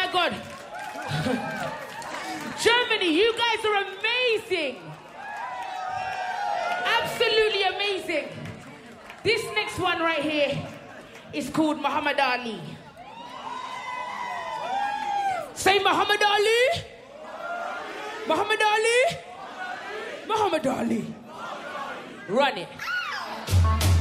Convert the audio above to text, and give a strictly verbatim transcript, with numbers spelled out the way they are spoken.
my God. Germany, you guys are amazing. Absolutely amazing. This next one right here is called Muhammad Ali. Say Muhammad Ali. Muhammad Ali. Muhammad Ali. Run it.